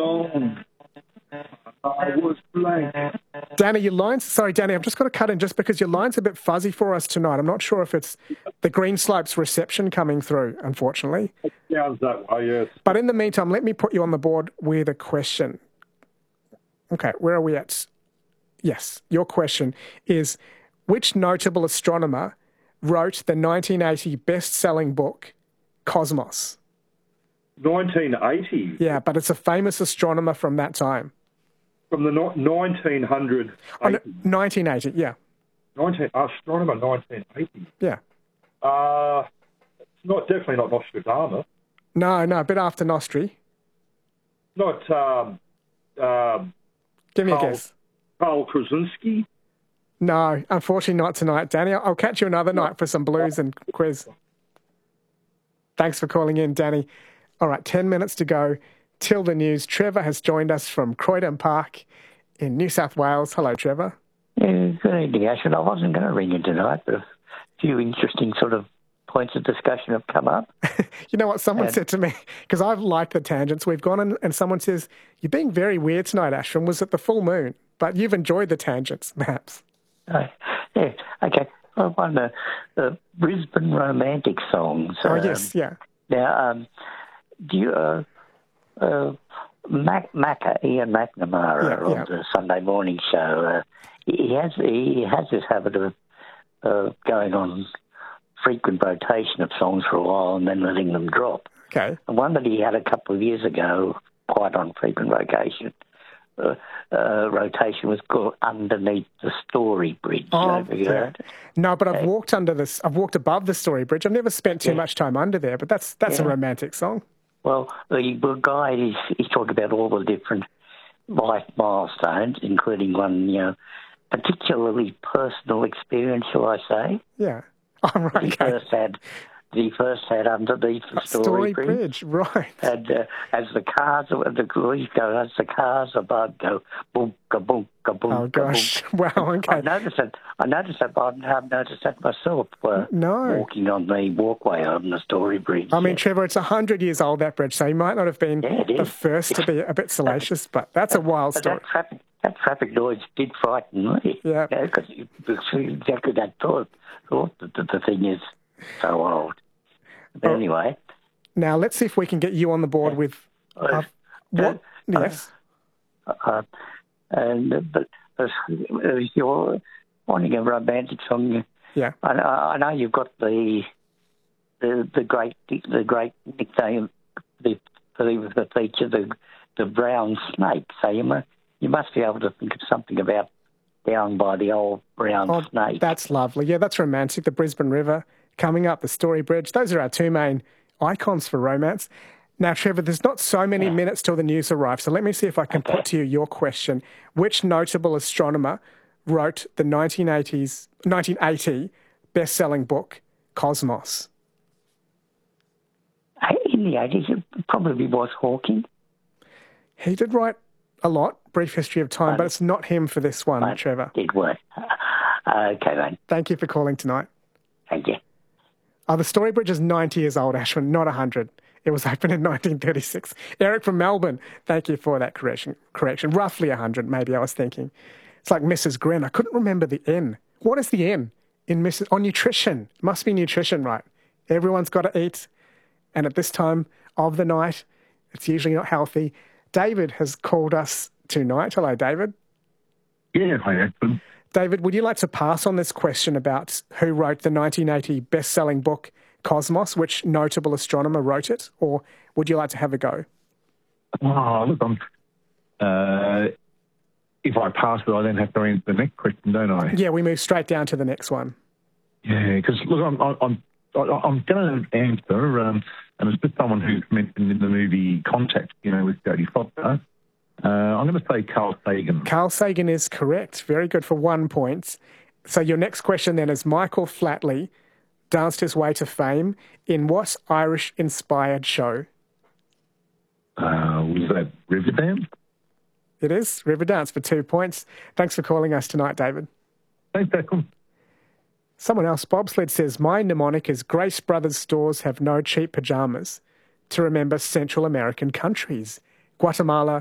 song. I was blank. Danny, your lines... Sorry, Danny, I've just got to cut in just because your line's a bit fuzzy for us tonight. I'm not sure if it's the Green Slopes reception coming through, unfortunately. It sounds that way, yes. But in the meantime, let me put you on the board with a question. Okay, where are we at? Yes, your question is, which notable astronomer wrote the 1980 best-selling book, Cosmos? 1980? Yeah, but it's a famous astronomer from that time. From the 1900s? Oh, no, 1980, yeah. Astronomer 1980? Yeah. It's definitely not Nostradamus. No, a bit after Nostri. Not, Give me a guess. Carl Krasinski? No, unfortunately not tonight, Danny. I'll catch you another night for some blues and quiz. Thanks for calling in, Danny. All right, 10 minutes to go till the news. Trevor has joined us from Croydon Park in New South Wales. Hello, Trevor. Yeah, good evening, Ashwin. I wasn't going to ring in tonight, but a few interesting sort of points of discussion have come up. You know what someone said to me? Because I've liked the tangents. We've gone in, and someone says, you're being very weird tonight, Ashwin. Was it the full moon? But you've enjoyed the tangents, perhaps. Yeah, okay. I won the Brisbane Romantic songs. Oh, yes, yeah. Now, do you... Ian McNamara on the Sunday morning show, he has this habit of going on frequent rotation of songs for a while and then letting them drop. Okay. And one that he had a couple of years ago, quite on frequent rotation, was called Underneath the Story Bridge. Oh, yeah. No, but I've walked above the Story Bridge. I've never spent too much time under there, but that's a romantic song. Well, the guy, he's talked about all the different life milestones, including one, particularly personal experience, shall I say. Yeah. Oh, right. He first had Underneath the Story Bridge. Right. And as the cars above go, boom, ka-boom, ka-boom. Oh, gosh. Wow, okay. I noticed that, but I haven't noticed that myself walking on the walkway on the Story Bridge. I mean, Trevor, it's 100 years old, that bridge, so you might not have been the first to be a bit salacious, but that's a wild story. That traffic noise did frighten me. Yeah. Because exactly that thought that the thing is so old. But anyway. Now, let's see if we can get you on the board with... what? Yes. But you're wanting a romantic song. Yeah. I know you've got the great nickname for the feature, the brown snake. So you must be able to think of something about Down by the Old Brown Snake. That's lovely. Yeah, that's romantic. The Brisbane River coming up, the Story Bridge. Those are our two main icons for romance. Now, Trevor, there's not so many minutes till the news arrives, so let me see if I can put to you your question. Which notable astronomer wrote the 1980 best-selling book, Cosmos? In the 80s, it probably was Hawking. He did write a lot, Brief History of Time, but it's not him for this one, Trevor. It was. Okay, then. Thank you for calling tonight. Thank you. The Story Bridge is 90 years old, Ashwin, not 100. It was opened in 1936. Eric from Melbourne, thank you for that correction. Roughly 100, maybe I was thinking. It's like Mrs. Gren. I couldn't remember the N. What is the N in Mrs. Oh, nutrition. Must be nutrition, right? Everyone's got to eat. And at this time of the night, it's usually not healthy. David has called us tonight. Hello, David. Yeah, hi, Ashwin. David, would you like to pass on this question about who wrote the 1980 best-selling book, Cosmos? Which notable astronomer wrote it? Or would you like to have a go? Oh, look, if I pass it, I then have to answer the next question, don't I? Yeah, we move straight down to the next one. Yeah, because, look, I'm going to answer, and it's just someone who's mentioned in the movie Contact, with Jodie Foster. I'm going to say Carl Sagan. Carl Sagan is correct. Very good for 1 point. So your next question then is Michael Flatley danced his way to fame in what Irish-inspired show? Was that Riverdance? It is Riverdance for 2 points. Thanks for calling us tonight, David. Thanks, Declan. Someone else, Bobsled, says, my mnemonic is Grace Brothers stores have no cheap pyjamas to remember Central American countries. Guatemala,